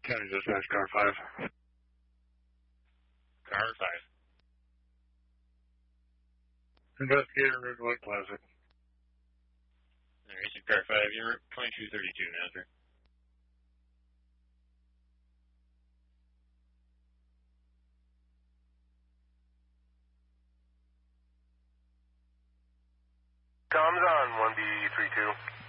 County Dispatch, car 5. Car 5. Investigator Ridgewood Classic. Alright, so car 5, you're 2232 now, sir. Tom's on 1B32.